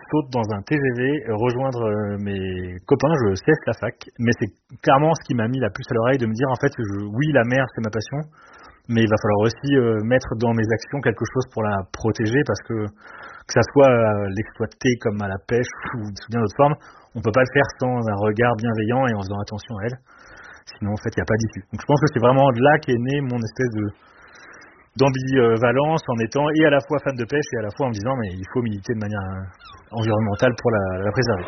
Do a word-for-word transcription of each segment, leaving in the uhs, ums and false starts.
saute dans un T G V, euh, rejoindre euh, mes copains, je cesse la fac. Mais c'est clairement ce qui m'a mis la puce à l'oreille de me dire, en fait, je, oui, la mer, c'est ma passion, mais il va falloir aussi euh, mettre dans mes actions quelque chose pour la protéger, parce que que ça soit euh, l'exploiter comme à la pêche ou sous bien d'autres formes, on peut pas le faire sans un regard bienveillant et en faisant attention à elle. Sinon, en fait, il n'y a pas d'issue. Donc je pense que c'est vraiment de là qu'est né mon espèce de d'ambivalence en étant et à la fois fan de pêche et à la fois en me disant mais il faut militer de manière euh, environnementale pour la, la préserver.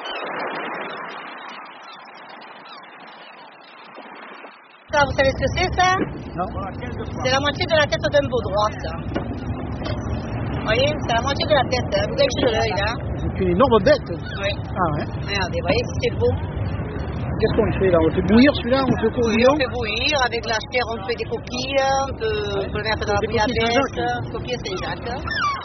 Ça, vous savez ce que c'est, ça? Non. C'est la moitié de la tête d'un baudroie, ça. Vous voyez, c'est la moitié de la tête. Hein. Vous avez juste l'œil, là. C'est une énorme bête. Oui. Ah ouais. Regardez, vous voyez, c'est beau. Qu'est-ce qu'on fait là? On le fait bouillir celui-là? On le fait Oui, bouillir? on fait bouillir. Avec la chair, on fait des coquilles. On peut, on peut le mettre dans la bouillabaisse. Coquilles Saint-Jacques.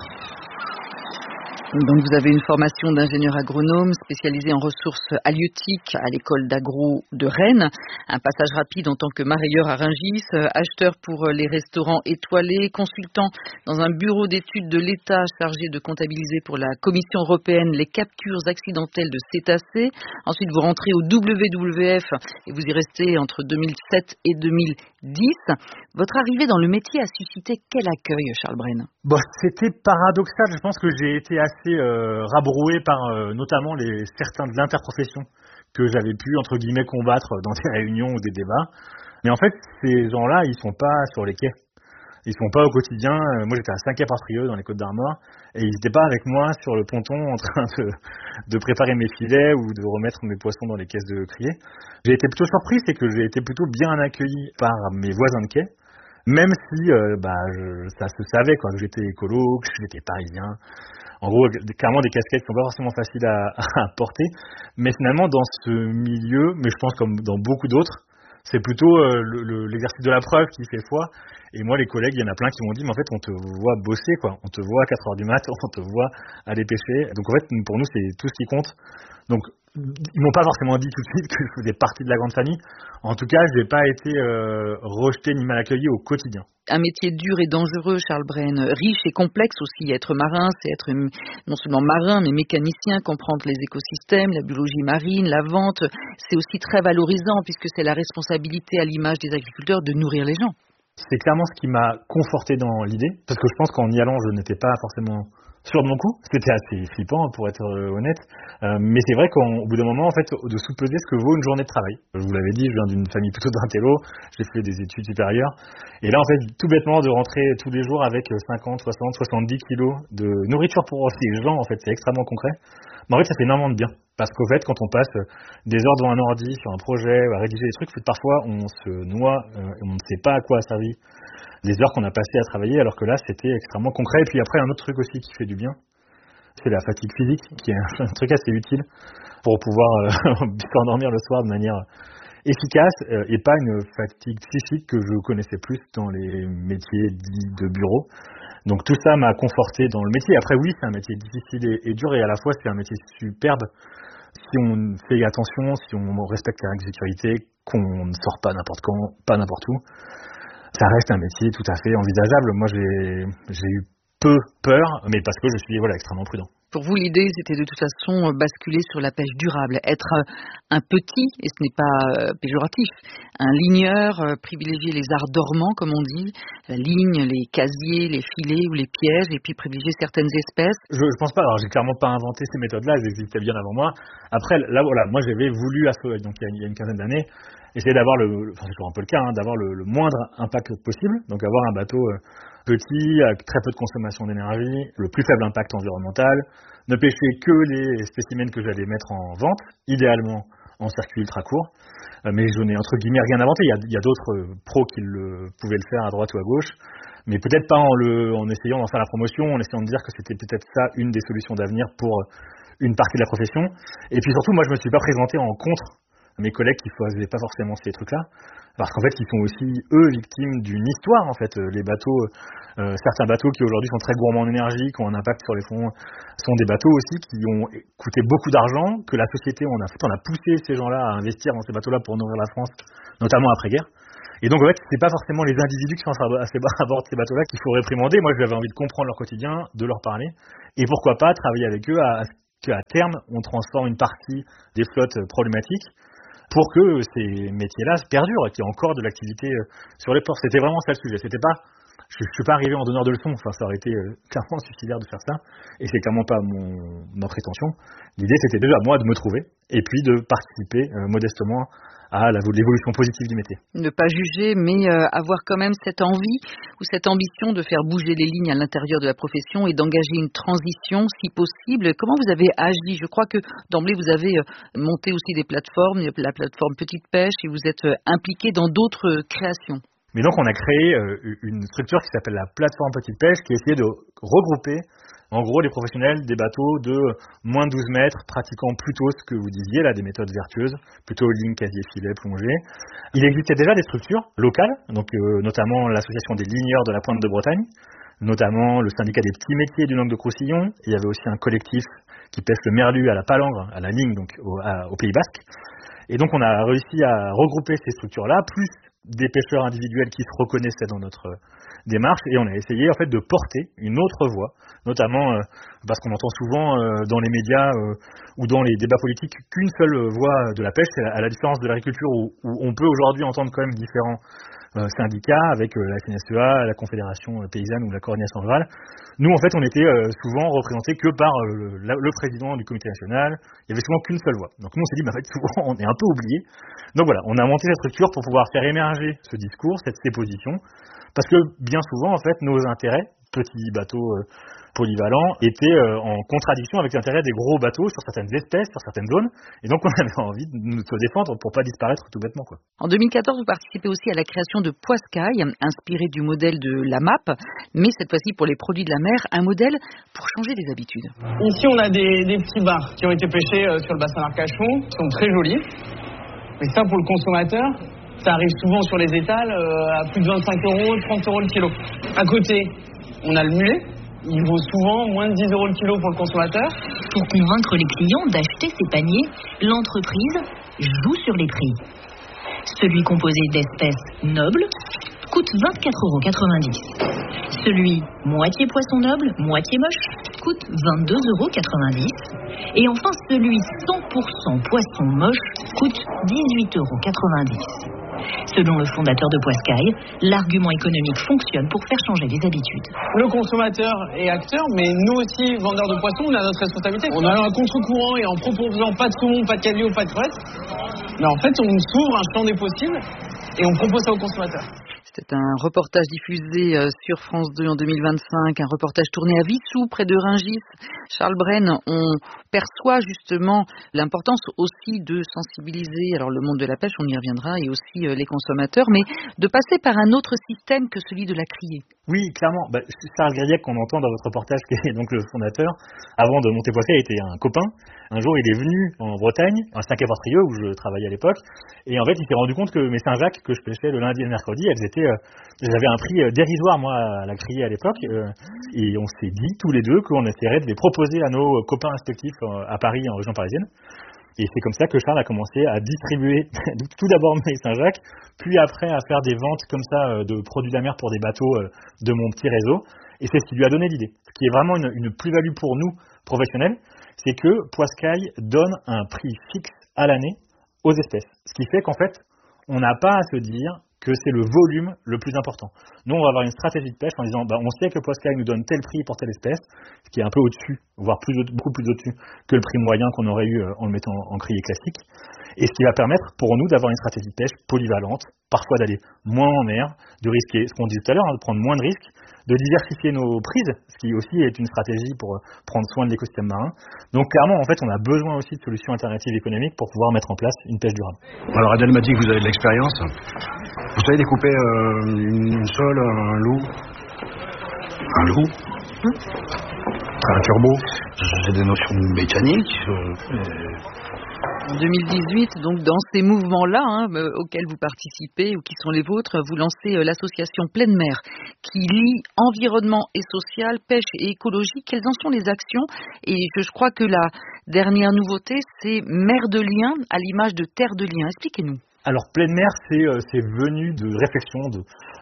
Donc vous avez une formation d'ingénieur agronome spécialisé en ressources halieutiques à l'école d'agro de Rennes, un passage rapide en tant que marailleur à Rungis, acheteur pour les restaurants étoilés, consultant dans un bureau d'études de l'État chargé de comptabiliser pour la Commission européenne les captures accidentelles de cétacés. Ensuite vous rentrez au W W F et vous y restez entre deux mille sept et deux mille dix. Votre arrivée dans le métier a suscité quel accueil, Charles Brenne? Bon, c'était paradoxal. Je pense que j'ai été assez euh, rabroué par euh, notamment les certains de l'interprofession que j'avais pu entre guillemets combattre dans des réunions ou des débats. Mais en fait, ces gens-là, ils sont pas sur les quais. Ils sont pas au quotidien. Moi, j'étais à Saint-Quay-Portrieux dans les Côtes-d'Armor et ils n'étaient pas avec moi sur le ponton en train de, de préparer mes filets ou de remettre mes poissons dans les caisses de criée. J'ai été plutôt surpris, c'est que j'ai été plutôt bien accueilli par mes voisins de quai, même si euh, bah, je, ça se savait quoi, que j'étais écolo, que j'étais parisien. En gros, clairement des casquettes qui sont pas forcément faciles à, à porter. Mais finalement, dans ce milieu, mais je pense comme dans beaucoup d'autres, c'est plutôt euh, le, le, l'exercice de la preuve qui fait foi. Et moi, les collègues, il y en a plein qui m'ont dit, mais en fait, on te voit bosser, quoi. On te voit à quatre heures du mat, on te voit aller pêcher. Donc, en fait, pour nous, c'est tout ce qui compte. Donc, ils m'ont pas forcément dit tout de suite que je faisais partie de la grande famille. En tout cas, je n'ai pas été euh, rejeté ni mal accueilli au quotidien. Un métier dur et dangereux, Charles Brenne, riche et complexe aussi. Être marin, c'est être non seulement marin, mais mécanicien, comprendre les écosystèmes, la biologie marine, la vente. C'est aussi très valorisant puisque c'est la responsabilité à l'image des agriculteurs de nourrir les gens. C'est clairement ce qui m'a conforté dans l'idée, parce que je pense qu'en y allant, je n'étais pas forcément sûr de mon coup. C'était assez flippant, pour être honnête. Euh, mais c'est vrai qu'au bout d'un moment, en fait, de sous-peser ce que vaut une journée de travail. Je vous l'avais dit, je viens d'une famille plutôt d'intello, j'ai fait des études supérieures. Et là, en fait, tout bêtement, de rentrer tous les jours avec cinquante, soixante, soixante-dix kilos de nourriture pour ces gens, en fait, c'est extrêmement concret. Mais en fait, ça fait énormément de bien. Parce qu'au fait, quand on passe des heures devant un ordi sur un projet, à rédiger des trucs, parfois, on se noie euh, et on ne sait pas à quoi a servi les heures qu'on a passées à travailler, alors que là, c'était extrêmement concret. Et puis après, un autre truc aussi qui fait du bien, c'est la fatigue physique, qui est un truc assez utile pour pouvoir euh, s'endormir le soir de manière efficace, euh, et pas une fatigue psychique que je connaissais plus dans les métiers dits de bureau. Donc tout ça m'a conforté dans le métier. Après oui, c'est un métier difficile et, et dur, et à la fois c'est un métier superbe si on fait attention, si on respecte les règles de sécurité, qu'on ne sort pas n'importe quand, pas n'importe où. Ça reste un métier tout à fait envisageable. Moi j'ai, j'ai eu peu peur, mais parce que je suis voilà, extrêmement prudent. Pour vous, l'idée, c'était de toute façon basculer sur la pêche durable, être un petit, et ce n'est pas péjoratif, un ligneur, privilégier les arts dormants, comme on dit, la ligne, les casiers, les filets ou les pièges, et puis privilégier certaines espèces. Je, je pense pas, alors j'ai clairement pas inventé ces méthodes-là, elles existaient bien avant moi. Après, là, voilà, moi j'avais voulu, donc il y a une quinzaine d'années, essayer d'avoir le, enfin c'est toujours un peu le cas, hein, d'avoir le, le moindre impact possible, donc avoir un bateau euh, petit, avec très peu de consommation d'énergie, le plus faible impact environnemental, ne pêcher que les spécimens que j'allais mettre en vente, idéalement en circuit ultra court, euh, mais je n'ai entre guillemets rien inventé, il y a, il y a d'autres euh, pros qui le, pouvaient le faire à droite ou à gauche, mais peut-être pas en, le, en essayant d'en faire la promotion, en essayant de dire que c'était peut-être ça une des solutions d'avenir pour une partie de la profession, et puis surtout moi je me suis pas présenté en contre mes collègues qui faisaient pas forcément ces trucs-là, parce qu'en fait, ils sont aussi, eux, victimes d'une histoire, en fait. Les bateaux, euh, certains bateaux qui aujourd'hui sont très gourmands en énergie, qui ont un impact sur les fonds, sont des bateaux aussi qui ont coûté beaucoup d'argent, que la société, on a, on a poussé ces gens-là à investir dans ces bateaux-là pour nourrir la France, notamment après-guerre. Et donc, en fait, c'est pas forcément les individus qui sont à bord de ces bateaux-là qu'il faut réprimander. Moi, j'avais envie de comprendre leur quotidien, de leur parler, et pourquoi pas travailler avec eux à qu'à terme, on transforme une partie des flottes problématiques pour que ces métiers-là perdurent et qu'il y ait encore de l'activité sur les ports. C'était vraiment ça le sujet. C'était pas, je ne suis pas arrivé en donneur de leçons, enfin, ça aurait été euh, clairement suicidaire de faire ça, et c'est clairement pas mon, ma prétention. L'idée, c'était déjà moi de me trouver, et puis de participer euh, modestement à la, l'évolution positive du métier. Ne pas juger, mais euh, avoir quand même cette envie ou cette ambition de faire bouger les lignes à l'intérieur de la profession et d'engager une transition si possible. Comment vous avez agi? Je crois que d'emblée, vous avez euh, monté aussi des plateformes, la plateforme Petite Pêche, et vous êtes euh, impliqué dans d'autres euh, créations. Mais donc, on a créé euh, une structure qui s'appelle la plateforme Petite Pêche, qui essayait de regrouper, en gros, les professionnels des bateaux de moins de douze mètres, pratiquant plutôt ce que vous disiez, là, des méthodes vertueuses, plutôt ligne, casier, filet, plongée. Il existait déjà des structures locales, donc euh, notamment l'association des ligneurs de la Pointe de Bretagne, notamment le syndicat des petits métiers du Languedoc-Roussillon. Il y avait aussi un collectif qui pêche le merlu à la palangre, à la ligne, donc au, à, au Pays Basque. Et donc, on a réussi à regrouper ces structures-là, plus des pêcheurs individuels qui se reconnaissaient dans notre euh, démarche, et on a essayé en fait de porter une autre voix, notamment euh, parce qu'on entend souvent euh, dans les médias euh, ou dans les débats politiques qu'une seule voix de la pêche, c'est à la différence de l'agriculture où, où on peut aujourd'hui entendre quand même différents euh, syndicats avec euh, la F N S E A, la Confédération paysanne ou la coordination rurale. Nous en fait on était euh, souvent représentés que par euh, le, le président du comité national, il y avait souvent qu'une seule voix. Donc nous on s'est dit, bah, en fait souvent on est un peu oublié. Donc voilà, on a monté cette structure pour pouvoir faire émerger ce discours, cette, ces positions, parce que bien souvent, en fait, nos intérêts, petits bateaux euh, polyvalents, étaient euh, en contradiction avec l'intérêt des gros bateaux sur certaines espèces, sur certaines zones, et donc on avait envie de nous se défendre pour pas disparaître tout bêtement, quoi. En deux mille quatorze, vous participez aussi à la création de Poiscaille, inspiré du modèle de la M A P, mais cette fois-ci pour les produits de la mer, un modèle pour changer les habitudes. Ici, on a des, des petits bars qui ont été pêchés euh, sur le bassin d'Arcachon, qui sont très jolis. Mais ça, pour le consommateur, ça arrive souvent sur les étals euh, à plus de vingt-cinq euros, trente euros le kilo. À côté, on a le mulet. Il vaut souvent moins de dix euros le kilo pour le consommateur. Pour convaincre les clients d'acheter ces paniers, l'entreprise joue sur les prix. Celui composé d'espèces nobles coûte vingt-quatre euros quatre-vingt-dix. Celui moitié poisson noble, moitié moche, coûte vingt-deux euros quatre-vingt-dix. Et enfin, celui cent pour cent poisson moche coûte dix-huit euros quatre-vingt-dix. Selon le fondateur de Poiscaille, l'argument économique fonctionne pour faire changer les habitudes. Le consommateur est acteur, mais nous aussi, vendeurs de poissons, on a notre responsabilité. On a un contre-courant et en proposant pas de saumon, pas de cabillaud, pas de crevette, mais en fait, on s'ouvre un champ des possibles et on propose ça aux consommateurs. C'est un reportage diffusé sur France deux en deux mille vingt-cinq, un reportage tourné à Vissou, près de Rungis. Charles Brenne, on perçoit justement l'importance aussi de sensibiliser, alors le monde de la pêche, on y reviendra, et aussi les consommateurs, mais de passer par un autre système que celui de la criée. Oui, clairement. Bah, Charles Griec, qu'on entend dans votre reportage, qui est donc le fondateur, avant de monter Poiscaille, était un copain. Un jour, il est venu en Bretagne, à Saint-Quay-Portrieux, où je travaillais à l'époque, et en fait, il s'est rendu compte que mes Saint-Jacques, que je pêchais le lundi et le mercredi, elles étaient, euh, j'avais un prix dérisoire, moi, à la criée à l'époque, euh, et on s'est dit, tous les deux, qu'on essaierait de les proposer à nos copains respectifs euh, à Paris, en région parisienne. Et c'est comme ça que Charles a commencé à distribuer tout d'abord mes Saint-Jacques, puis après à faire des ventes comme ça de produits de la mer pour des bateaux de mon petit réseau. Et c'est ce qui lui a donné l'idée. Ce qui est vraiment une, une plus-value pour nous, professionnels, c'est que Poiscaille donne un prix fixe à l'année aux espèces. Ce qui fait qu'en fait, on n'a pas à se dire que c'est le volume le plus important. Nous, on va avoir une stratégie de pêche en disant, bah, on sait que Poiscaille nous donne tel prix pour telle espèce, ce qui est un peu au-dessus, voire plus, beaucoup plus au-dessus que le prix moyen qu'on aurait eu en le mettant en criée classique. Et ce qui va permettre pour nous d'avoir une stratégie de pêche polyvalente, parfois d'aller moins en mer, de risquer, ce qu'on disait tout à l'heure, hein, de prendre moins de risques, de diversifier nos prises, ce qui aussi est une stratégie pour prendre soin de l'écosystème marin. Donc clairement, en fait, on a besoin aussi de solutions alternatives économiques pour pouvoir mettre en place une pêche durable. Alors Adèle m'a dit que vous avez de l'expérience. Vous savez découper euh, une, une sole, un loup, un loup, un turbo. J'ai des notions mécaniques. Euh, En deux mille dix-huit, donc dans ces mouvements-là hein, auxquels vous participez ou qui sont les vôtres, vous lancez euh, l'association Pleine Mer qui lie environnement et social, pêche et écologie. Quelles en sont les actions? Et je, je crois que la dernière nouveauté, c'est Mer de Liens à l'image de Terre de Liens. Expliquez-nous. Alors Pleine Mer, c'est, euh, c'est venu de réflexion, de,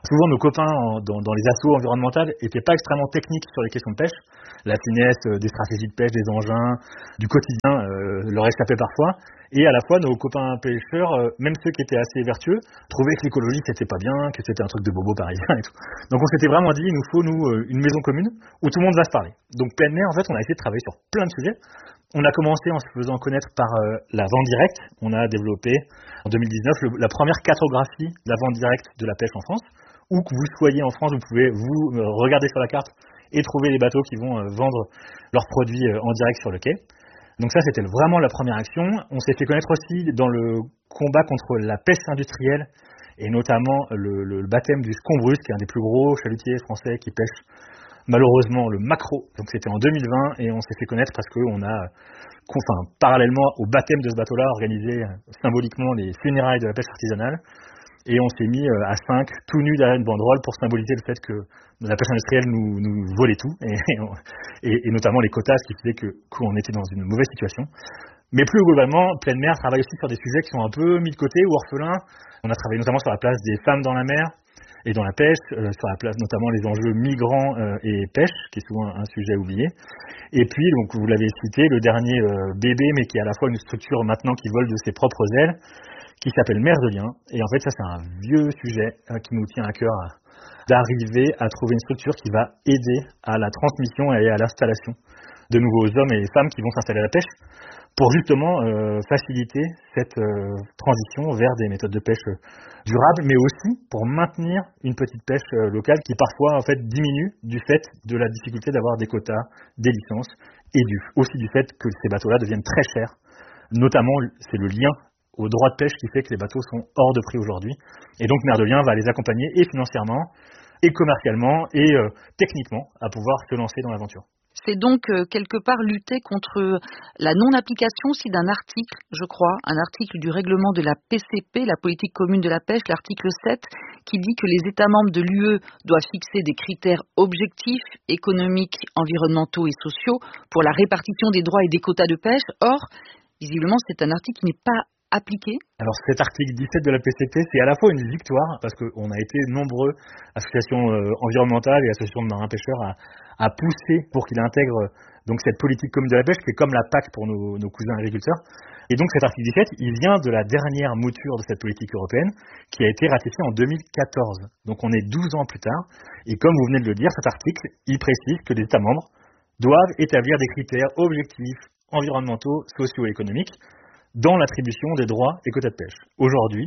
Souvent, nos copains en, dans, dans les assos environnementales n'étaient pas extrêmement techniques sur les questions de pêche. La finesse euh, des stratégies de pêche, des engins, du quotidien euh, leur échappait parfois. Et à la fois, nos copains pêcheurs, euh, même ceux qui étaient assez vertueux, trouvaient que l'écologie c'était pas bien, que c'était un truc de bobo parisien et tout. Donc on s'était vraiment dit, il nous faut nous euh, une maison commune où tout le monde va se parler. Donc pleine mer, en fait, on a essayé de travailler sur plein de sujets. On a commencé en se faisant connaître par euh, la vente directe. On a développé en deux mille dix-neuf le, la première cartographie de la vente directe de la pêche en France. Où que vous soyez en France, vous pouvez vous euh, regarder sur la carte et trouver les bateaux qui vont euh, vendre leurs produits euh, en direct sur le quai. Donc ça, c'était vraiment la première action. On s'est fait connaître aussi dans le combat contre la pêche industrielle et notamment le, le, le baptême du Scombrus, qui est un des plus gros chalutiers français qui pêche malheureusement le maquereau. Donc c'était en deux mille vingt et on s'est fait connaître parce qu'on a, enfin, parallèlement au baptême de ce bateau-là, organisé symboliquement les funérailles de la pêche artisanale. Et on s'est mis à cinq, tout nus derrière une banderole pour symboliser le fait que la pêche industrielle nous, nous volait tout, et, et, et notamment les quotas, ce qui faisait que, qu'on était dans une mauvaise situation. Mais plus globalement, Pleine Mer travaille aussi sur des sujets qui sont un peu mis de côté ou orphelins. On a travaillé notamment sur la place des femmes dans la mer et dans la pêche, euh, sur la place notamment les enjeux migrants euh, et pêche, qui est souvent un sujet oublié. Et puis, donc vous l'avez cité, le dernier euh, bébé, mais qui est à la fois une structure maintenant qui vole de ses propres ailes, qui s'appelle Mer de Liens. Et en fait, ça, c'est un vieux sujet hein, qui nous tient à cœur à, d'arriver à trouver une structure qui va aider à la transmission et à l'installation de nouveaux hommes et femmes qui vont s'installer à la pêche pour justement euh, faciliter cette euh, transition vers des méthodes de pêche durables, mais aussi pour maintenir une petite pêche euh, locale qui parfois en fait diminue du fait de la difficulté d'avoir des quotas, des licences, et du, aussi du fait que ces bateaux-là deviennent très chers. Notamment, c'est le lien au droit de pêche qui fait que les bateaux sont hors de prix aujourd'hui. Et donc Mer de Liens va les accompagner et financièrement, et commercialement, et euh, techniquement, à pouvoir se lancer dans l'aventure. C'est donc euh, quelque part lutter contre la non-application aussi d'un article, je crois, un article du règlement de la P C P, la politique commune de la pêche, l'article sept, qui dit que les États membres de l'U E doivent fixer des critères objectifs, économiques, environnementaux et sociaux pour la répartition des droits et des quotas de pêche. Or, visiblement, c'est un article qui n'est pas appliqué. Alors cet article dix-sept de la P C P, c'est à la fois une victoire, parce qu'on a été nombreux, associations euh, environnementales et associations de marins-pêcheurs, à, à pousser pour qu'il intègre donc cette politique commune de la pêche, qui est comme la P A C pour nos, nos cousins agriculteurs. Et donc cet article dix-sept, il vient de la dernière mouture de cette politique européenne, qui a été ratifiée en deux mille quatorze. Donc on est douze ans plus tard, et comme vous venez de le dire, cet article, il précise que les États membres doivent établir des critères objectifs, environnementaux, sociaux et économiques, dans l'attribution des droits et quotas de pêche. Aujourd'hui,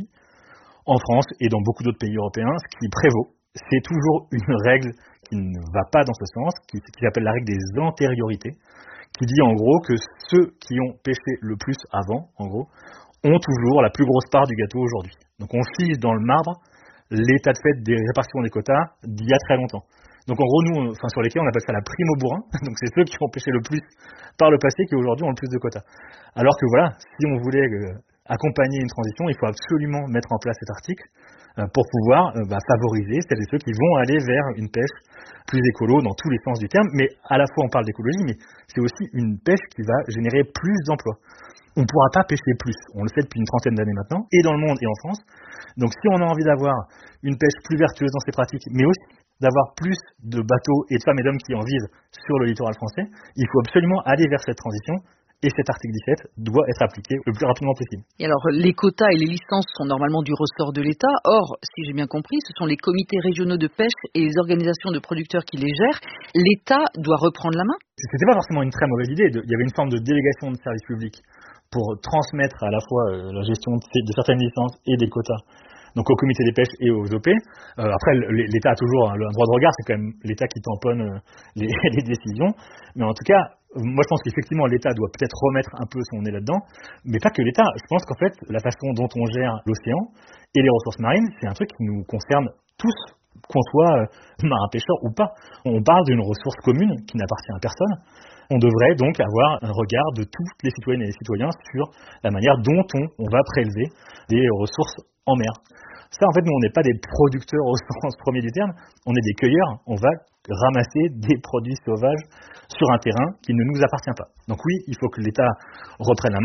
en France et dans beaucoup d'autres pays européens, ce qui prévaut, c'est toujours une règle qui ne va pas dans ce sens, qui, qui s'appelle la règle des antériorités, qui dit en gros que ceux qui ont pêché le plus avant, en gros, ont toujours la plus grosse part du gâteau aujourd'hui. Donc on fige dans le marbre l'état de fait des répartitions des quotas d'il y a très longtemps. Donc en gros, nous, on, enfin sur les quais, on appelle ça la prime au bourrin. Donc c'est ceux qui ont pêché le plus par le passé qui aujourd'hui ont le plus de quotas. Alors que voilà, si on voulait euh, accompagner une transition, il faut absolument mettre en place cet article euh, pour pouvoir euh, bah, favoriser celles et ceux qui vont aller vers une pêche plus écolo dans tous les sens du terme. Mais à la fois, on parle d'écologie, mais c'est aussi une pêche qui va générer plus d'emplois. On ne pourra pas pêcher plus. On le fait depuis une trentaine d'années maintenant, et dans le monde et en France. Donc si on a envie d'avoir une pêche plus vertueuse dans ses pratiques, mais aussi d'avoir plus de bateaux et de femmes et d'hommes qui en vivent sur le littoral français, il faut absolument aller vers cette transition, et cet article dix-sept doit être appliqué le plus rapidement possible. Et alors, les quotas et les licences sont normalement du ressort de l'État. Or, si j'ai bien compris, ce sont les comités régionaux de pêche et les organisations de producteurs qui les gèrent. L'État doit reprendre la main ? C'était pas forcément une très mauvaise idée. Il y avait une forme de délégation de service public pour transmettre à la fois la gestion de certaines licences et des quotas, donc au comité des pêches et aux O P. Euh, après, l'État a toujours un droit de regard, c'est quand même l'État qui tamponne les, les décisions. Mais en tout cas, moi je pense qu'effectivement l'État doit peut-être remettre un peu son nez là-dedans, mais pas que l'État. Je pense qu'en fait, la façon dont on gère l'océan et les ressources marines, c'est un truc qui nous concerne tous, qu'on soit marin-pêcheur ou pas. On parle d'une ressource commune qui n'appartient à personne. On devrait donc avoir un regard de toutes les citoyennes et les citoyens sur la manière dont on, on va prélever des ressources en mer. Ça, en fait, nous, on n'est pas des producteurs au sens premier du terme, on est des cueilleurs. On va ramasser des produits sauvages sur un terrain qui ne nous appartient pas. Donc oui, il faut que l'État reprenne la main.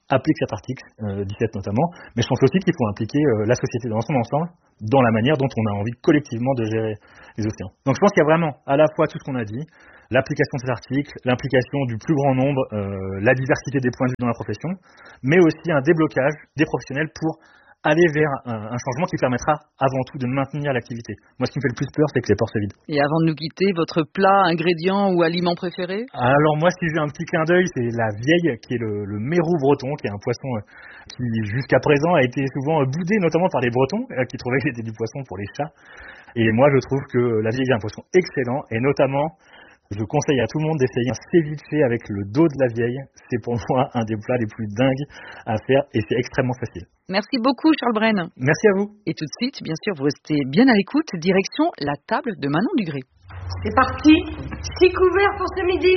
applique cet article euh, dix-sept notamment, mais je pense aussi qu'il faut impliquer euh, la société dans son ensemble, dans la manière dont on a envie collectivement de gérer les océans. Donc je pense qu'il y a vraiment à la fois tout ce qu'on a dit, l'application de cet article, l'implication du plus grand nombre, euh, la diversité des points de vue dans la profession, mais aussi un déblocage des professionnels pour aller vers un, un changement qui permettra avant tout de maintenir l'activité. Moi, ce qui me fait le plus peur, c'est que les ports se vident. Et avant de nous quitter, votre plat, ingrédient ou aliment préféré ? Alors moi, si j'ai un petit clin d'œil, c'est la vieille, qui est le, le mérou breton, qui est un poisson euh, qui, jusqu'à présent, a été souvent euh, boudé, notamment par les Bretons, euh, qui trouvaient que c'était du poisson pour les chats. Et moi, je trouve que la vieille est un poisson excellent, et notamment, je conseille à tout le monde d'essayer un ceviche avec le dos de la vieille. C'est pour moi un des plats les plus dingues à faire et c'est extrêmement facile. Merci beaucoup Charles Brenne. Merci à vous. Et tout de suite, bien sûr, vous restez bien à l'écoute. Direction la table de Manon Dugré. C'est parti. Six couverts pour ce midi.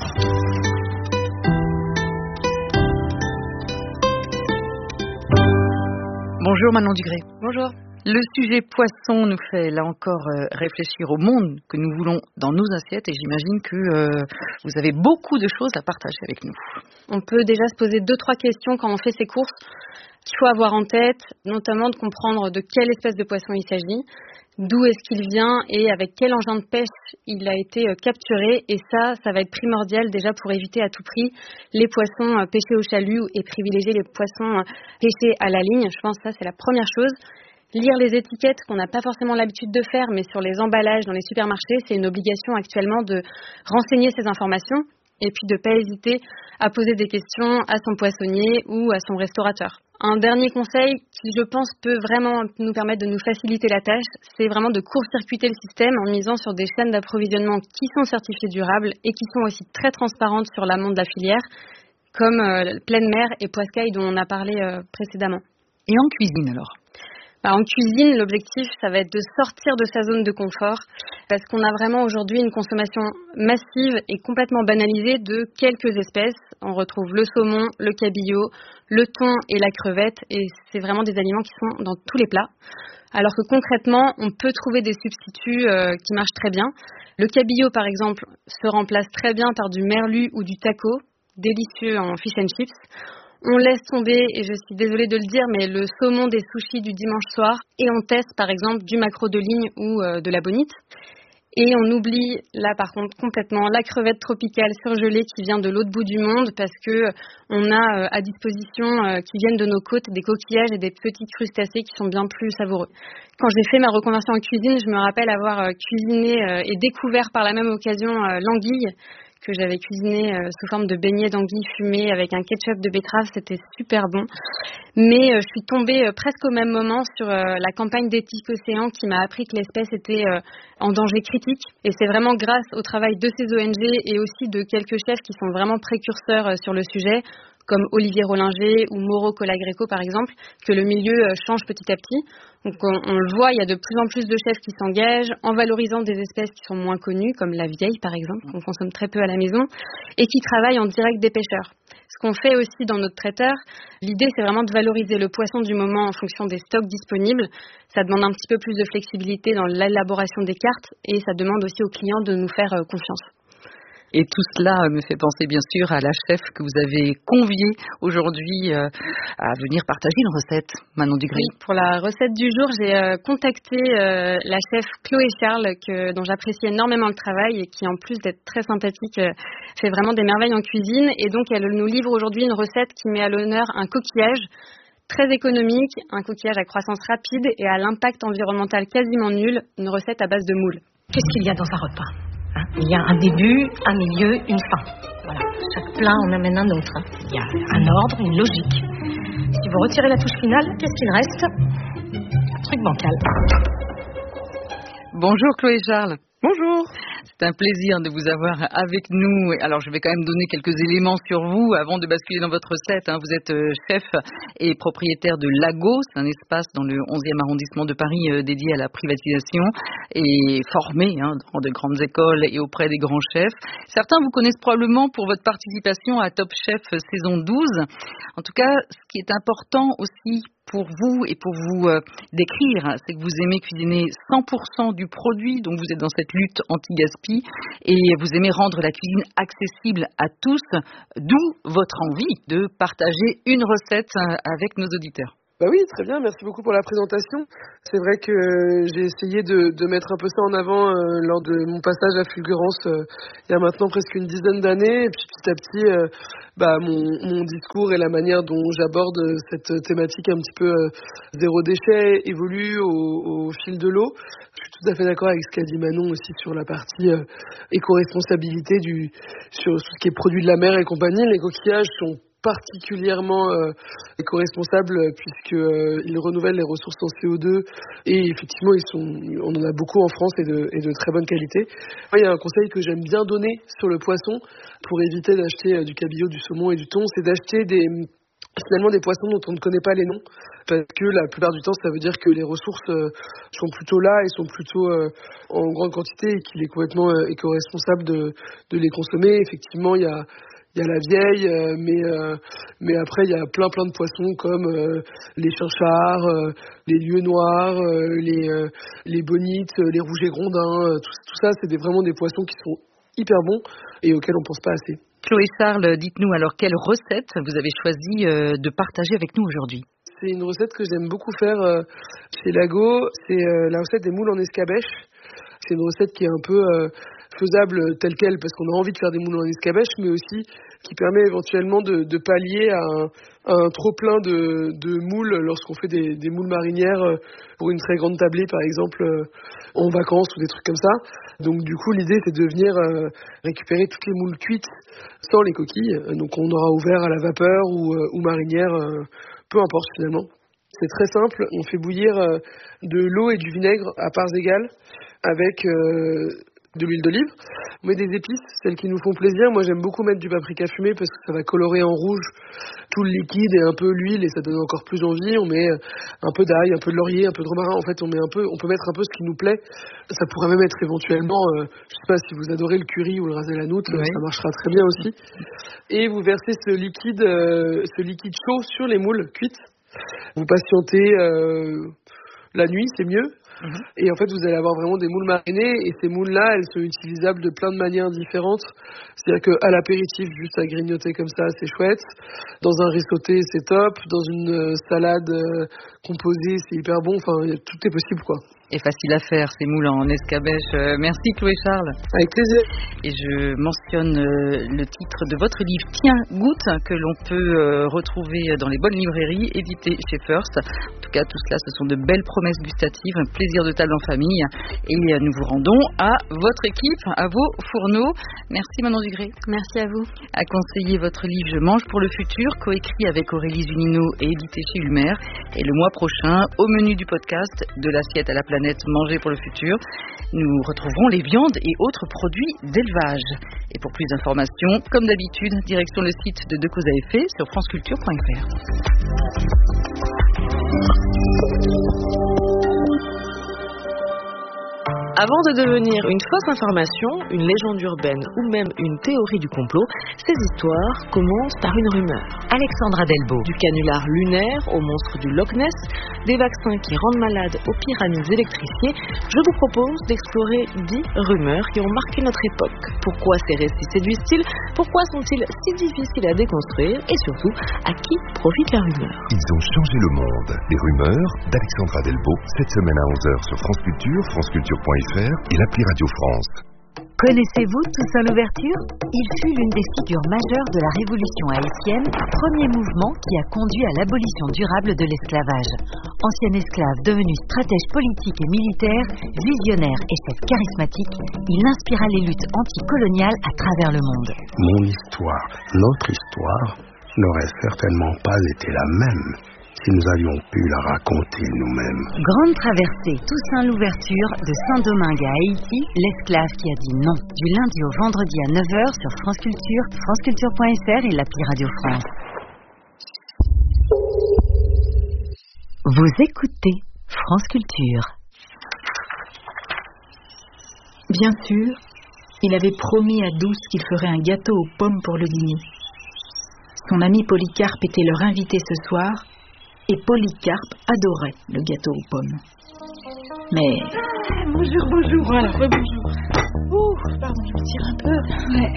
Bonjour Manon Dugré. Bonjour. Le sujet poisson nous fait là encore euh, réfléchir au monde que nous voulons dans nos assiettes et j'imagine que euh, vous avez beaucoup de choses à partager avec nous. On peut déjà se poser deux, trois questions quand on fait ses courses qu'il faut avoir en tête, notamment de comprendre de quelle espèce de poisson il s'agit, d'où est-ce qu'il vient et avec quel engin de pêche il a été capturé. Et ça, ça va être primordial déjà pour éviter à tout prix les poissons pêchés au chalut et privilégier les poissons pêchés à la ligne. Je pense que ça, c'est la première chose. Lire les étiquettes qu'on n'a pas forcément l'habitude de faire, mais sur les emballages dans les supermarchés, c'est une obligation actuellement de renseigner ces informations et puis de ne pas hésiter à poser des questions à son poissonnier ou à son restaurateur. Un dernier conseil qui, je pense, peut vraiment nous permettre de nous faciliter la tâche, c'est vraiment de court-circuiter le système en misant sur des chaînes d'approvisionnement qui sont certifiées durables et qui sont aussi très transparentes sur l'amont de la filière, comme euh, Pleine Mer et Poiscaille dont on a parlé euh, précédemment. Et en cuisine alors ? Bah, en cuisine, l'objectif, ça va être de sortir de sa zone de confort parce qu'on a vraiment aujourd'hui une consommation massive et complètement banalisée de quelques espèces. On retrouve le saumon, le cabillaud, le thon et la crevette et c'est vraiment des aliments qui sont dans tous les plats. Alors que concrètement, on peut trouver des substituts euh, qui marchent très bien. Le cabillaud, par exemple, se remplace très bien par du merlu ou du taco, délicieux en fish and chips. On laisse tomber, et je suis désolée de le dire, mais le saumon des sushis du dimanche soir et on teste par exemple du maquereau de ligne ou euh, de la bonite. Et on oublie là par contre complètement la crevette tropicale surgelée qui vient de l'autre bout du monde parce que on a euh, à disposition euh, qui viennent de nos côtes des coquillages et des petits crustacés qui sont bien plus savoureux. Quand j'ai fait ma reconversion en cuisine, je me rappelle avoir euh, cuisiné euh, et découvert par la même occasion euh, l'anguille que j'avais cuisiné euh, sous forme de beignets d'anguille fumée avec un ketchup de betterave, c'était super bon. Mais euh, je suis tombée euh, presque au même moment sur euh, la campagne d'Éthique Océan qui m'a appris que l'espèce était euh, en danger critique. Et c'est vraiment grâce au travail de ces O N G et aussi de quelques chefs qui sont vraiment précurseurs euh, sur le sujet, comme Olivier Rollinger ou Mauro Colagreco par exemple, que le milieu euh, change petit à petit. Donc on, on le voit, il y a de plus en plus de chefs qui s'engagent en valorisant des espèces qui sont moins connues, comme la vieille par exemple, qu'on consomme très peu à la maison, et qui travaillent en direct des pêcheurs. Ce qu'on fait aussi dans notre traiteur, l'idée c'est vraiment de valoriser le poisson du moment en fonction des stocks disponibles. Ça demande un petit peu plus de flexibilité dans l'élaboration des cartes et ça demande aussi aux clients de nous faire confiance. Et tout cela me fait penser bien sûr à la chef que vous avez conviée aujourd'hui euh, à venir partager une recette, Manon Dugré. Oui, pour la recette du jour, j'ai euh, contacté euh, la chef Chloé Charles, que, dont j'apprécie énormément le travail et qui en plus d'être très sympathique, euh, fait vraiment des merveilles en cuisine. Et donc elle nous livre aujourd'hui une recette qui met à l'honneur un coquillage très économique, un coquillage à croissance rapide et à l'impact environnemental quasiment nul, une recette à base de moules. Qu'est-ce qu'il y a dans un repas ? Hein, il y a un début, un milieu, une fin. Voilà. Chaque plat en amène un autre. Hein. Il y a un ordre, une logique. Si vous retirez la touche finale, qu'est-ce qu'il reste ? Un truc bancal. Bonjour Chloé Charles. Bonjour. C'est un plaisir de vous avoir avec nous. Alors, je vais quand même donner quelques éléments sur vous avant de basculer dans votre recette. Vous êtes chef et propriétaire de Lagos, un espace dans le onzième arrondissement de Paris dédié à la privatisation et formé hein, dans de grandes écoles et auprès des grands chefs. Certains vous connaissent probablement pour votre participation à Top Chef saison douze. En tout cas, ce qui est important aussi pour vous et pour vous euh, décrire, c'est que vous aimez cuisiner cent pour cent du produit, donc vous êtes dans cette lutte anti-gaspi et vous aimez rendre la cuisine accessible à tous, d'où votre envie de partager une recette avec nos auditeurs. Bah oui, très bien, merci beaucoup pour la présentation. C'est vrai que j'ai essayé de, de mettre un peu ça en avant euh, lors de mon passage à Fulgurance euh, il y a maintenant presque une dizaine d'années. Et puis petit à petit, euh, bah, mon, mon discours et la manière dont j'aborde cette thématique un petit peu euh, zéro déchet évolue au, au fil de l'eau. Je suis tout à fait d'accord avec ce qu'a dit Manon aussi sur la partie euh, éco-responsabilité du, sur tout ce qui est produit de la mer et compagnie. Les coquillages sont particulièrement euh, éco-responsables puisque euh, ils renouvellent les ressources en C O deux et effectivement ils sont, on en a beaucoup en France et de, et de très bonne qualité. Moi, il y a un conseil que j'aime bien donner sur le poisson pour éviter d'acheter euh, du cabillaud, du saumon et du thon, c'est d'acheter des finalement des poissons dont on ne connaît pas les noms, parce que la plupart du temps ça veut dire que les ressources euh, sont plutôt là et sont plutôt euh, en grande quantité et qu'il est complètement euh, éco-responsable de, de les consommer. Effectivement, il y a Il y a la vieille, euh, mais, euh, mais après il y a plein plein de poissons comme euh, les chinchards, euh, les lieux noirs, euh, les, euh, les bonites, euh, les rouges et grondins, euh, tout, tout ça c'est des, vraiment des poissons qui sont hyper bons et auxquels on pense pas assez. Chloé Charles, dites-nous alors quelle recette vous avez choisi euh, de partager avec nous aujourd'hui? C'est une recette que j'aime beaucoup faire euh, chez Lago, c'est euh, la recette des moules en escabèche. C'est une recette qui est un peu euh, faisable telle quelle parce qu'on a envie de faire des moules en escabèche, mais aussi qui permet éventuellement de, de pallier à un, à un trop plein de, de moules lorsqu'on fait des, des moules marinières pour une très grande tablée par exemple en vacances ou des trucs comme ça. Donc du coup l'idée c'est de venir euh, récupérer toutes les moules cuites sans les coquilles. Donc on aura ouvert à la vapeur ou, ou marinière, euh, peu importe finalement. C'est très simple, on fait bouillir euh, de l'eau et du vinaigre à parts égales avec euh, de l'huile d'olive. On met des épices, celles qui nous font plaisir. Moi j'aime beaucoup mettre du paprika fumé parce que ça va colorer en rouge tout le liquide et un peu l'huile et ça donne encore plus envie. On met un peu d'ail, un peu de laurier, un peu de romarin. En fait on met un peu, on peut mettre un peu ce qui nous plaît. Ça pourrait même être éventuellement, euh, je sais pas si vous adorez le curry ou le ras el hanout, oui. Ça marchera très bien aussi. Et vous versez ce liquide, euh, ce liquide chaud sur les moules cuites. Vous patientez euh, la nuit, c'est mieux. Mmh. Et en fait, vous allez avoir vraiment des moules marinées. Et ces moules-là, elles sont utilisables de plein de manières différentes. C'est-à-dire qu'à l'apéritif, juste à grignoter comme ça, c'est chouette. Dans un riz sauté, c'est top. Dans une euh, salade euh, composée, c'est hyper bon. Enfin, tout est possible, quoi. Et facile à faire, ces moules en escabèche. Euh, merci Chloé Charles. Avec plaisir. Et je mentionne euh, le titre de votre livre Tiens, goûte, que l'on peut euh, retrouver dans les bonnes librairies, édité chez First. En tout cas, tout cela, ce sont de belles promesses gustatives, un plaisir de table en famille. Et euh, nous vous rendons à votre équipe, à vos fourneaux. Merci Manon Dugré. Merci à vous. À conseiller votre livre Je mange pour le futur, coécrit avec Aurélie Zunino et édité chez Ulmer. Et le mois prochain, au menu du podcast De l'assiette à la planète, manger pour le futur, nous retrouverons les viandes et autres produits d'élevage. Et pour plus d'informations, comme d'habitude, direction le site de De Cause à Effet sur franceculture point f r. Avant de devenir une fausse information, une légende urbaine ou même une théorie du complot, ces histoires commencent par une rumeur. Alexandra Delbo. Du canular lunaire au monstre du Loch Ness, des vaccins qui rendent malades aux pyramides électrifiées, je vous propose d'explorer dix rumeurs qui ont marqué notre époque. Pourquoi ces récits séduisent-ils? Pourquoi sont-ils si difficiles à déconstruire? Et surtout, à qui profitent leurs rumeurs? Ils ont changé le monde. Les rumeurs d'Alexandra Delbo, cette semaine à onze heures sur France Culture, franceculture point f r et l'appli Radio France. Connaissez-vous Toussaint Louverture? Il fut l'une des figures majeures de la révolution haïtienne, premier mouvement qui a conduit à l'abolition durable de l'esclavage. Ancien esclave devenu stratège politique et militaire, visionnaire et chef charismatique, il inspira les luttes anticoloniales à travers le monde. Mon histoire, notre histoire, n'aurait certainement pas été la même si nous avions pu la raconter nous-mêmes. Grande traversée, Toussaint Louverture, de Saint-Domingue à Haïti, l'esclave qui a dit non. Du lundi au vendredi à neuf heures sur France Culture, franceculture point f r et l'appli Radio France. Vous écoutez France Culture. Bien sûr, il avait promis à Douce qu'il ferait un gâteau aux pommes pour le dîner. Son ami Polycarpe était leur invité ce soir, Et Polycarpe adorait le gâteau aux pommes. Mais... Bonjour, bonjour. Voilà, rebonjour. Ouh, pardon, je me tire un peu. Ouais.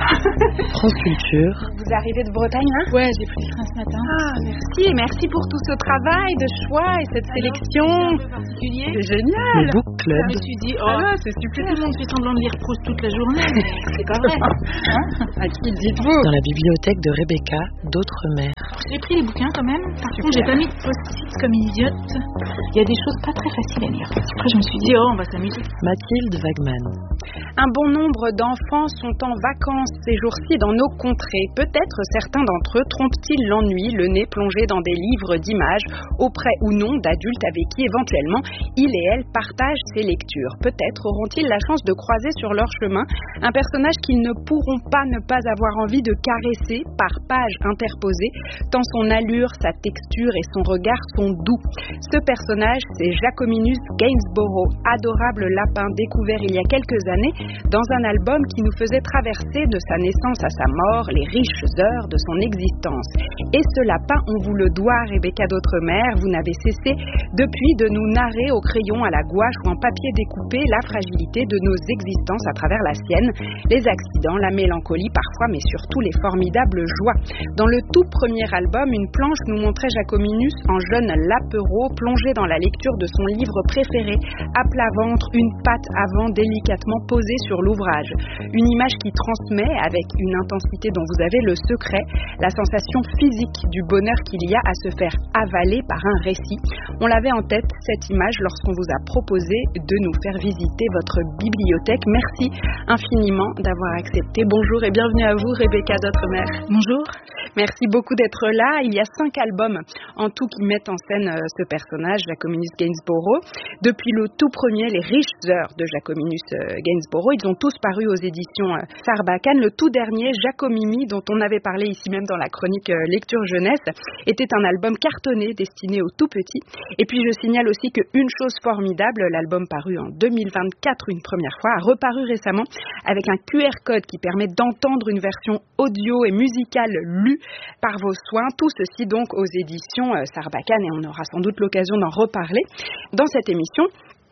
France Culture. Vous arrivez de Bretagne, là? Ouais, j'ai pris le train ce matin. Ah, merci. Merci pour tout ce travail de choix et cette sélection. C'est génial. Le Book Club. Je me suis dit, oh là, c'est super. Tout le monde fait semblant de lire Proust toute la journée. C'est pas vrai. Hein? À qui dites-vous? Dans la bibliothèque de Rebecca, d'autres mères. J'ai pris les bouquins quand même. Par contre, j'ai pas mis de post-it comme une idiote. Il y a des choses pas très faciles à lire. Après, je me suis dit, oh, on va s'amuser. Mathilde Wagman. Un bon nombre d'enfants sont en vacances ces jours-ci dans nos contrées. Peut-être certains d'entre eux trompent-ils l'ennui, le nez plongé dans des livres d'images, auprès ou non d'adultes avec qui éventuellement ils et elles partagent ces lectures. Peut-être auront-ils la chance de croiser sur leur chemin un personnage qu'ils ne pourront pas ne pas avoir envie de caresser par page interposée, tant son allure, sa texture et son regard sont doux. Ce personnage, c'est Jacominus Gainsborough, adorable lapin découvert il y a quelques années dans un album qui nous faisait traverser de sa naissance à sa mort les riches heures de son existence. Et ce lapin, on vous le doit, Rebecca d'Outremer, vous n'avez cessé depuis de nous narrer au crayon, à la gouache ou en papier découpé la fragilité de nos existences à travers la sienne, les accidents, la mélancolie parfois, mais surtout les formidables joies. Dans le tout premier album, une planche nous montrait Jacominus en jeune lapereau plongé dans la lecture de son livre préféré, à plat ventre, une patte avant délicatement posée sur l'ouvrage. Une image qui transmet, avec une intensité dont vous avez le secret, la sensation physique du bonheur qu'il y a à se faire avaler par un récit. On l'avait en tête, cette image, lorsqu'on vous a proposé de nous faire visiter votre bibliothèque. Merci infiniment d'avoir accepté. Bonjour et bienvenue à vous, Rebecca d'Outremer. Bonjour. Merci beaucoup d'être là. Il y a cinq albums en tout qui mettent en scène euh, ce personnage, Jacominus Gainsborough. Depuis le tout premier, Les riches heures de Jacominus euh, Gainsborough, ils ont tous paru aux éditions euh, Sarbacane. Le tout dernier, Jacomimi, dont on avait parlé ici même dans la chronique euh, Lecture Jeunesse, était un album cartonné destiné aux tout petits. Et puis je signale aussi qu'une chose formidable, l'album paru en deux mille vingt-quatre une première fois, a reparu récemment avec un Q R code qui permet d'entendre une version audio et musicale lue par vos soins. Tout ceci donc aux éditions euh, Sarbacane, et on aura sans doute l'occasion d'en reparler dans cette émission.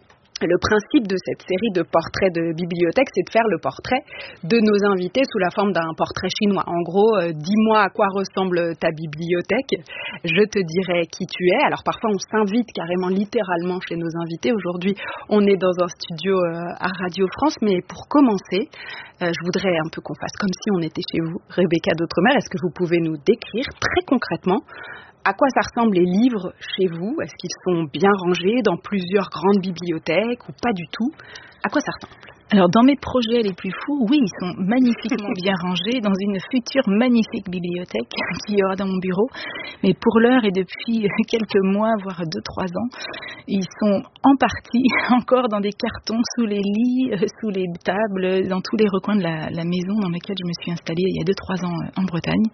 Le principe de cette série de portraits de bibliothèque, c'est de faire le portrait de nos invités sous la forme d'un portrait chinois. En gros, euh, dis-moi à quoi ressemble ta bibliothèque, je te dirai qui tu es. Alors parfois, on s'invite carrément littéralement chez nos invités. Aujourd'hui, on est dans un studio euh, à Radio France, mais pour commencer, euh, je voudrais un peu qu'on fasse comme si on était chez vous. Rebecca d'Outremer, est-ce que vous pouvez nous décrire très concrètement à quoi ça ressemble les livres chez vous? Est-ce qu'ils sont bien rangés dans plusieurs grandes bibliothèques ou pas du tout? À quoi ça ressemble? Alors, dans mes projets les plus fous, oui, ils sont magnifiquement bien rangés dans une future magnifique bibliothèque qu'il y aura dans mon bureau. Mais pour l'heure et depuis quelques mois, voire deux, trois ans, ils sont en partie encore dans des cartons, sous les lits, sous les tables, dans tous les recoins de la, la maison dans laquelle je me suis installée il y a deux, trois ans en Bretagne.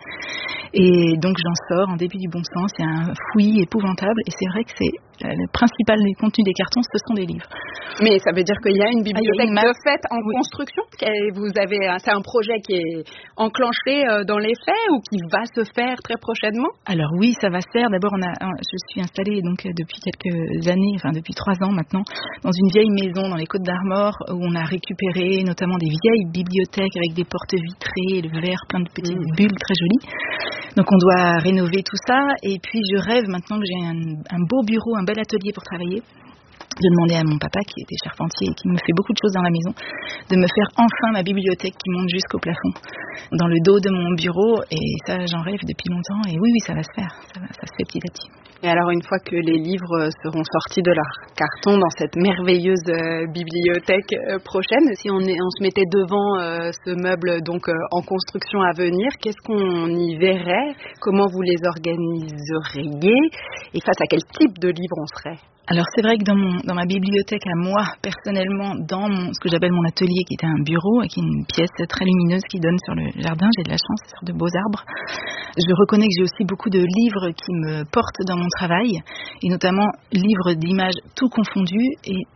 Et donc, j'en sors en début du bon sens. Il y a un fouillis épouvantable. Et c'est vrai que c'est le principal des contenus des cartons, ce sont des livres. Mais ça veut dire qu'il y a une bibliothèque ah, de fait en oui. construction. Vous avez, c'est un projet qui est enclenché dans les faits ou qui va se faire très prochainement? Alors oui, ça va se faire. D'abord, on a, je suis installée donc depuis quelques années, enfin depuis trois ans maintenant, dans une vieille maison dans les Côtes d'Armor où on a récupéré notamment des vieilles bibliothèques avec des portes vitrées, le verre, plein de petites mmh. bulles très jolies. Donc on doit rénover tout ça. Et puis je rêve maintenant que j'ai un, un beau bureau, un bel atelier pour travailler, de demander à mon papa, qui était charpentier et qui me fait beaucoup de choses dans la maison, de me faire enfin ma bibliothèque qui monte jusqu'au plafond, dans le dos de mon bureau. Et ça, j'en rêve depuis longtemps. Et oui, oui, ça va se faire. Ça, va, ça se fait petit à petit. Et alors, une fois que les livres seront sortis de leur carton dans cette merveilleuse euh, bibliothèque euh, prochaine, si on, est, on se mettait devant euh, ce meuble donc euh, en construction à venir, qu'est-ce qu'on y verrait? Comment vous les organiseriez? Et face à quel type de livre on serait? Alors c'est vrai que dans, mon, dans ma bibliothèque à moi, personnellement, dans mon, ce que j'appelle mon atelier, qui était un bureau, et qui est une pièce très lumineuse qui donne sur le jardin, j'ai de la chance, sur de beaux arbres, je reconnais que j'ai aussi beaucoup de livres qui me portent dans mon travail, et notamment livres d'images tout confondus, et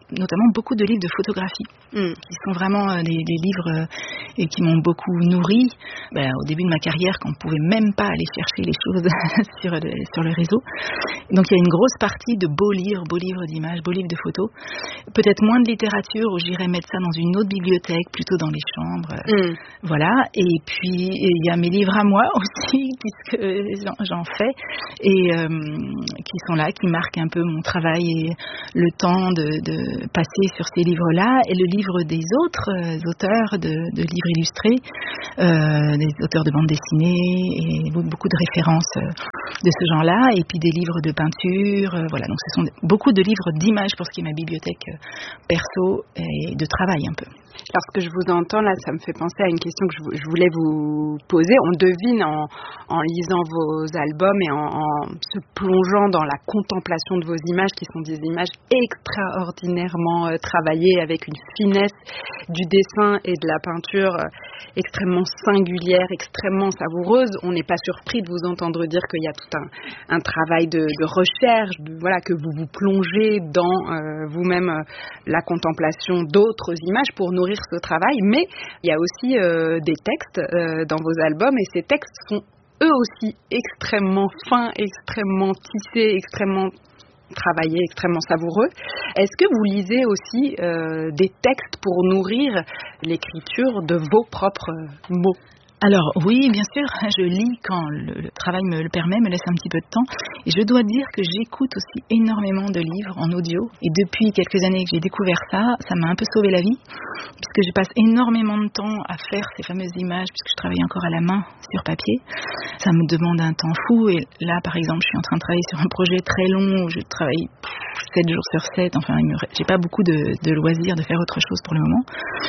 notamment beaucoup de livres de photographie, mm. qui sont vraiment euh, des, des livres euh, et qui m'ont beaucoup nourri. Ben, au début de ma carrière, quand on ne pouvait même pas aller chercher les choses sur, le, sur le réseau. Donc il y a une grosse partie de beaux livres, beaux livres d'images, beaux livres de photos. Peut-être moins de littérature, où j'irais mettre ça dans une autre bibliothèque, plutôt dans les chambres. Mm. Voilà. Et puis il y a mes livres à moi aussi, puisque j'en, j'en fais, et euh, qui sont là, qui marquent un peu mon travail et le temps de, de passer sur ces livres-là, et le livre des autres euh, auteurs de, de livres illustrés, euh, des auteurs de bande dessinée, et beaucoup de références euh, de ce genre-là, et puis des livres de peinture, euh, voilà. Donc ce sont beaucoup de livres d'images pour ce qui est ma bibliothèque euh, perso et de travail un peu. Lorsque je vous entends là, ça me fait penser à une question que je, je voulais vous poser. On devine en, en lisant vos albums et en, en se plongeant dans la contemplation de vos images, qui sont des images extraordinairement euh, travaillées, avec une finesse du dessin et de la peinture euh, extrêmement singulière, extrêmement savoureuse. On n'est pas surpris de vous entendre dire qu'il y a tout un, un travail de, de recherche, de, voilà, que vous vous plongez dans euh, vous-même euh, la contemplation d'autres images pour nourrir ce travail, mais il y a aussi euh, des textes euh, dans vos albums, et ces textes sont eux aussi extrêmement fins, extrêmement tissés, extrêmement travaillés, extrêmement savoureux. Est-ce que vous lisez aussi euh, des textes pour nourrir l'écriture de vos propres mots ? Alors oui, bien sûr, je lis quand le, le travail me le permet, me laisse un petit peu de temps. Et je dois dire que j'écoute aussi énormément de livres en audio. Et depuis quelques années que j'ai découvert ça, ça m'a un peu sauvé la vie, puisque je passe énormément de temps à faire ces fameuses images, puisque je travaille encore à la main sur papier. Ça me demande un temps fou. Et là, par exemple, je suis en train de travailler sur un projet très long où je travaille sept jours sur sept. Enfin, j'ai pas beaucoup de, de loisirs de faire autre chose pour le moment.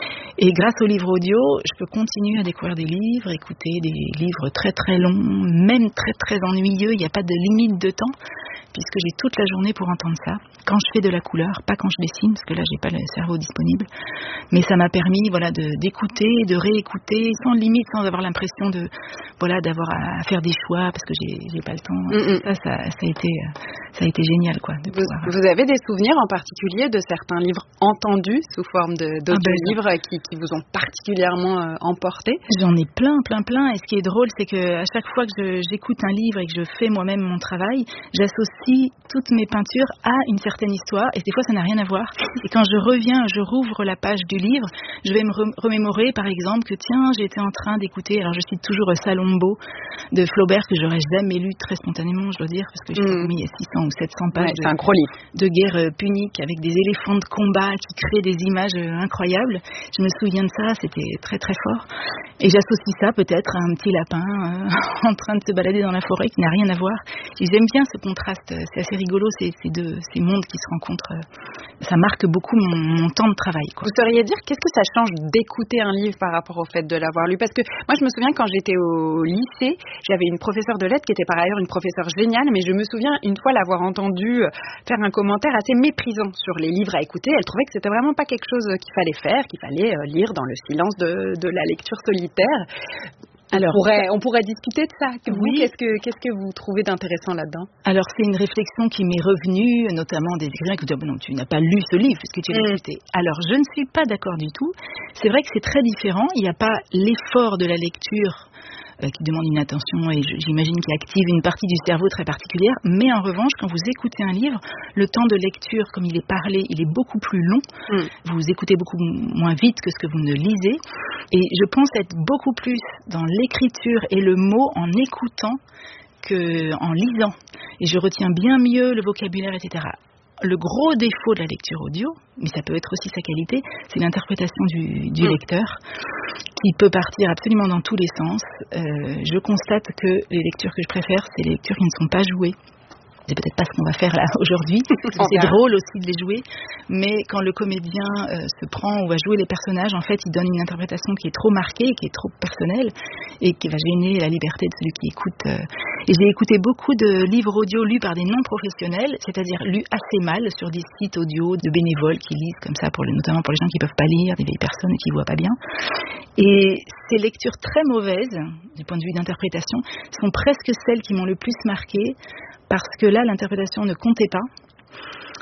Et grâce aux livres audio, je peux continuer à découvrir des livres, écouter des livres très très longs, même très très ennuyeux. Il n'y a pas de limite de temps, puisque j'ai toute la journée pour entendre ça. Quand je fais de la couleur, pas quand je dessine, parce que là j'ai pas le cerveau disponible. Mais ça m'a permis, voilà, de d'écouter, de réécouter, sans limite, sans avoir l'impression de, voilà, d'avoir à faire des choix parce que j'ai j'ai pas le temps. Mm-hmm. Ça, ça, ça a été, ça a été génial, quoi. De vous, pouvoir... vous avez des souvenirs en particulier de certains livres entendus sous forme de d'autres ah ben, livres qui, qui vous ont particulièrement euh, emporté? J'en ai plein, plein, plein. Et ce qui est drôle, c'est que à chaque fois que je, j'écoute un livre et que je fais moi-même mon travail, j'associe toutes mes peintures à une certaine histoire, et des fois ça n'a rien à voir. Et quand je reviens, je rouvre la page du livre, je vais me remémorer par exemple que tiens, j'étais en train d'écouter, alors je cite toujours Salombo de Flaubert, que j'aurais jamais lu très spontanément, je dois dire, parce que j'ai mmh. mis six cents ou sept cents pages ouais, de, de guerre punique avec des éléphants de combat qui créent des images incroyables. Je me souviens de ça, c'était très très fort. Et j'associe ça peut-être à un petit lapin euh, en train de se balader dans la forêt qui n'a rien à voir. J'aime bien ce contraste, c'est assez rigolo, ces, ces deux ces mondes qui se rencontrent. Ça marque beaucoup mon, mon temps de travail, quoi. Vous sauriez dire qu'est-ce que ça change d'écouter un livre par rapport au fait de l'avoir lu? Parce que moi je me souviens quand j'étais au lycée, j'avais une professeure de lettres qui était par ailleurs une professeure géniale, mais je me souviens une fois l'avoir entendue faire un commentaire assez méprisant sur les livres à écouter. Elle trouvait que c'était vraiment pas quelque chose qu'il fallait faire, qu'il fallait lire dans le silence de, de la lecture solitaire. Alors, on pourrait, on pourrait discuter de ça. Vous, oui. qu'est-ce que, qu'est-ce que vous trouvez d'intéressant là-dedans? Alors, c'est une réflexion qui m'est revenue, notamment des écrivains qui disent, non, tu n'as pas lu ce livre, puisque tu l'as mmh. écouté. Alors, je ne suis pas d'accord du tout. C'est vrai que c'est très différent. Il n'y a pas l'effort de la lecture euh, qui demande une attention et j'imagine qui active une partie du cerveau très particulière. Mais en revanche, quand vous écoutez un livre, le temps de lecture, comme il est parlé, il est beaucoup plus long. Mm. Vous écoutez beaucoup moins vite que ce que vous ne lisez. Et je pense être beaucoup plus dans l'écriture et le mot en écoutant qu'en lisant. Et je retiens bien mieux le vocabulaire, et cetera. Le gros défaut de la lecture audio, mais ça peut être aussi sa qualité, c'est l'interprétation du, du mmh. lecteur, qui peut partir absolument dans tous les sens. Euh, je constate que les lectures que je préfère, c'est les lectures qui ne sont pas jouées. C'est peut-être pas ce qu'on va faire là aujourd'hui. C'est drôle aussi de les jouer, mais quand le comédien euh, se prend ou va jouer les personnages, en fait, il donne une interprétation qui est trop marquée, qui est trop personnelle et qui va gêner la liberté de celui qui écoute. Euh. Et j'ai écouté beaucoup de livres audio lus par des non-professionnels, c'est-à-dire lus assez mal sur des sites audio de bénévoles qui lisent comme ça, pour les, notamment pour les gens qui peuvent pas lire, des vieilles personnes qui voient pas bien. Et ces lectures très mauvaises, du point de vue d'interprétation, sont presque celles qui m'ont le plus marquée. Parce que là, l'interprétation ne comptait pas.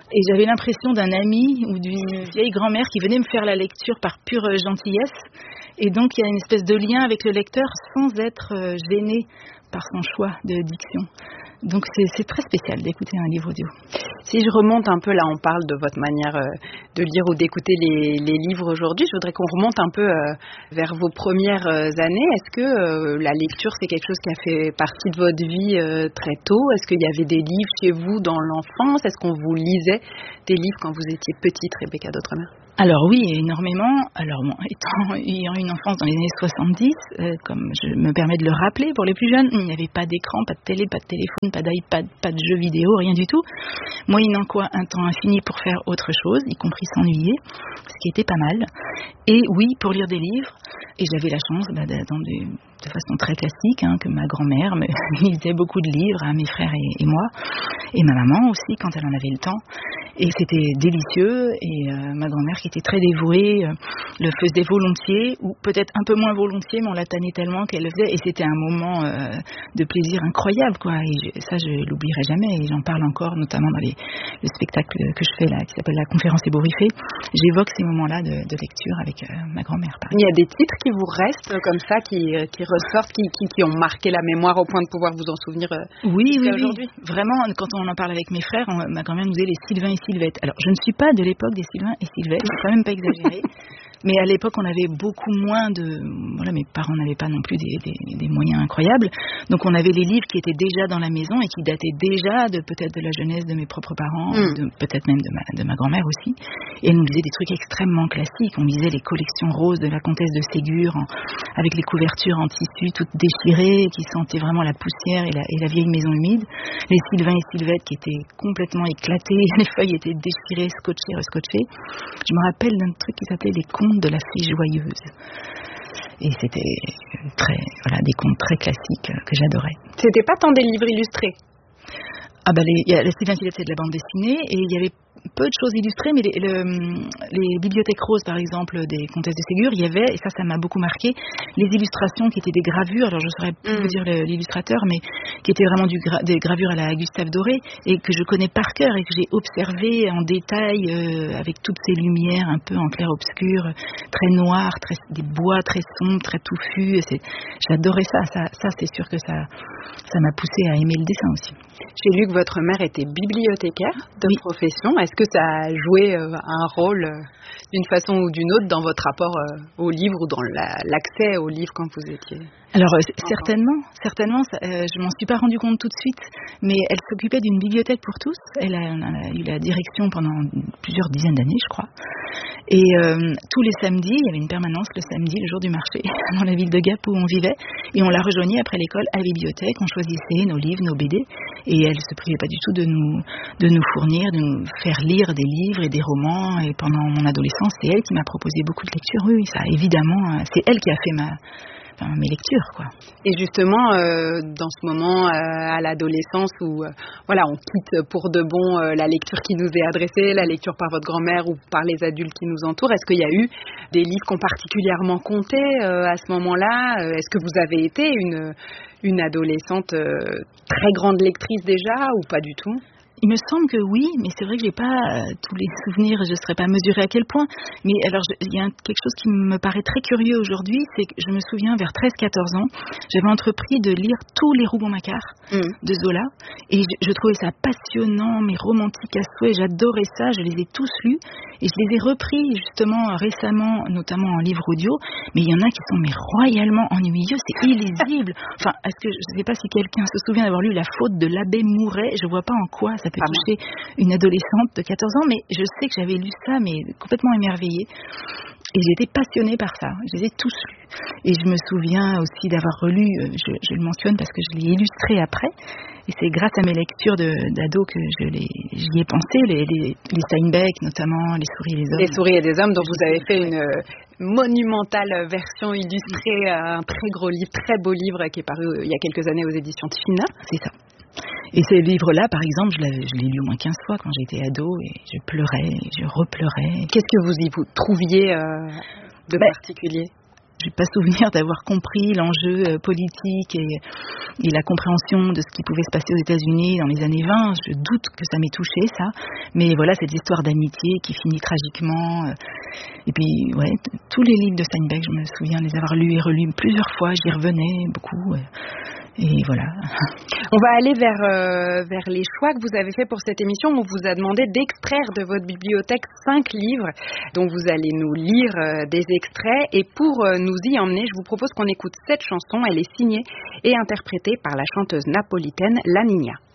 Et j'avais l'impression d'un ami ou d'une vieille grand-mère qui venait me faire la lecture par pure gentillesse. Et donc, il y a une espèce de lien avec le lecteur sans être gêné par son choix de diction. Donc, c'est, c'est très spécial d'écouter un livre audio. Si je remonte un peu, là, on parle de votre manière de lire ou d'écouter les, les livres aujourd'hui. Je voudrais qu'on remonte un peu vers vos premières années. Est-ce que la lecture, c'est quelque chose qui a fait partie de votre vie très tôt? Est-ce qu'il y avait des livres chez vous dans l'enfance? Est-ce qu'on vous lisait des livres quand vous étiez petite, Rebecca d'Outremer? Alors oui, énormément. Alors bon, étant, ayant une enfance dans les années soixante-dix, euh, comme je me permets de le rappeler pour les plus jeunes, il n'y avait pas d'écran, pas de télé, pas de téléphone, pas d'iPad, pas de jeux vidéo, rien du tout. Moyennant quoi, un temps infini pour faire autre chose, y compris s'ennuyer, ce qui était pas mal. Et oui, pour lire des livres. Et j'avais la chance, bah, dans des, de façon très classique, hein, que ma grand-mère me lisait beaucoup de livres à mes frères et, et moi, et ma maman aussi quand elle en avait le temps. Et c'était délicieux, et euh, ma grand-mère qui était très dévouée euh, le faisait volontiers, ou peut-être un peu moins volontiers, mais on la tannait tellement qu'elle le faisait, et c'était un moment euh, de plaisir incroyable, quoi. Et je, ça, je l'oublierai jamais, et j'en parle encore, notamment dans les, le spectacle que je fais là, qui s'appelle La Conférence ébouriffée. J'évoque ces moments-là de, de lecture avec euh, ma grand-mère. Il y a des titres qui vous restent comme ça, qui, qui ressortent, qui, qui, qui ont marqué la mémoire au point de pouvoir vous en souvenir euh, oui, oui, aujourd'hui. Oui, vraiment, quand on en parle avec mes frères, on, ma grand-mère nous disait les Sylvain et Sylvette. Alors, je ne suis pas de l'époque des Sylvain et Sylvette, il ne faut quand même pas exagérer. Mais à l'époque, on avait beaucoup moins de... Voilà, mes parents n'avaient pas non plus des, des, des moyens incroyables. Donc, on avait les livres qui étaient déjà dans la maison et qui dataient déjà de peut-être de la jeunesse de mes propres parents, mm. de, peut-être même de ma, de ma grand-mère aussi. Et elle nous lisait des trucs extrêmement classiques. On lisait les collections roses de la comtesse de Ségur, en, avec les couvertures en tissu toutes déchirées, qui sentaient vraiment la poussière et la, et la vieille maison humide. Les Sylvain et Sylvette qui étaient complètement éclatés, les feuilles étaient déchirées, scotchées, rescotchées. Je me rappelle d'un truc qui s'appelait Les Contes de la fille joyeuse. Et c'était très, voilà, des contes très classiques que j'adorais. C'était pas tant des livres illustrés? Ah bah les, y a, la Sylvain Sylvette, c'est de la bande dessinée, et il y avait peu de choses illustrées, mais les, le, les bibliothèques roses, par exemple, des comtesses de Ségur, il y avait, et ça, ça m'a beaucoup marqué, les illustrations qui étaient des gravures, alors je ne saurais plus mm. vous dire le, l'illustrateur, mais qui étaient vraiment du gra- des gravures à la Gustave Doré, et que je connais par cœur, et que j'ai observé en détail, euh, avec toutes ces lumières un peu en clair-obscur, très noires, très, des bois très sombres, très touffus, c'est, j'adorais ça, ça, ça c'est sûr que ça, ça m'a poussé à aimer le dessin aussi. J'ai lu que votre mère était bibliothécaire de oui. profession. Est-ce que ça a joué euh, un rôle euh, d'une façon ou d'une autre dans votre rapport euh, aux livres ou dans la, l'accès aux livres quand vous étiez... Alors euh, certainement, certainement, ça, euh, je m'en suis pas rendu compte tout de suite, mais elle s'occupait d'une bibliothèque pour tous. Elle a, elle a eu la direction pendant plusieurs dizaines d'années, je crois. Et euh, tous les samedis, il y avait une permanence le samedi, le jour du marché, dans la ville de Gap où on vivait, et on la rejoignait après l'école à la bibliothèque. On choisissait nos livres, nos B D, et elle se privait pas du tout de nous, de nous fournir, de nous faire lire des livres et des romans. Et pendant mon adolescence, c'est elle qui m'a proposé beaucoup de lectures. Oui, ça, évidemment, c'est elle qui a fait ma Enfin, mes lectures, quoi. Et justement, euh, dans ce moment euh, à l'adolescence où euh, voilà, on quitte pour de bon euh, la lecture qui nous est adressée, la lecture par votre grand-mère ou par les adultes qui nous entourent, est-ce qu'il y a eu des livres qui ont particulièrement compté euh, à ce moment-là? Est-ce que vous avez été une, une adolescente euh, très grande lectrice déjà ou pas du tout? Il me semble que oui, mais c'est vrai que j'ai pas euh, tous les souvenirs, je ne saurais pas mesurer à quel point. Mais alors, il y a un, quelque chose qui me paraît très curieux aujourd'hui, c'est que je me souviens, vers treize quatorze ans, j'avais entrepris de lire tous les Rougon-Macquart mmh. de Zola, et je, je trouvais ça passionnant, mais romantique à souhait, j'adorais ça, je les ai tous lus, et je les ai repris justement récemment, notamment en livre audio, mais il y en a qui sont mais royalement ennuyeux, c'est illisible. Enfin, est-ce que, je ne sais pas si quelqu'un se souvient d'avoir lu La Faute de l'abbé Mouret, je vois pas en quoi ça peut toucher une adolescente de quatorze ans, mais je sais que j'avais lu ça, mais complètement émerveillée. Et j'étais passionnée par ça. Je les ai tous lus. Et je me souviens aussi d'avoir relu, je, je le mentionne parce que je l'ai illustré après, et c'est grâce à mes lectures de, d'ado que je l'ai, j'y ai pensé, les, les, les Steinbeck notamment, Les souris et les hommes. Les souris et les hommes, dont vous avez fait une monumentale version illustrée, un très gros livre, très beau livre qui est paru il y a quelques années aux éditions Tifina. C'est ça. Et ce livre-là, par exemple, je, l'avais, je l'ai lu au moins quinze fois quand j'étais ado, et je pleurais, et je repleurais. Qu'est-ce que vous y vous trouviez euh, de bah, particulier? j'ai pas souvenir d'avoir compris l'enjeu politique et, et la compréhension de ce qui pouvait se passer aux États-Unis dans les années vingt. Je doute que ça m'ait touché, ça. Mais voilà, cette histoire d'amitié qui finit tragiquement. Et puis, ouais, tous les livres de Steinbeck, je me souviens les avoir lus et relus plusieurs fois. J'y revenais beaucoup. Et voilà. On va aller vers, euh, vers les choix que vous avez faits pour cette émission. On vous a demandé d'extraire de votre bibliothèque cinq livres dont vous allez nous lire euh, des extraits. Et pour euh, nous y emmener, je vous propose qu'on écoute cette chanson. Elle est signée et interprétée par la chanteuse napolitaine La Niña.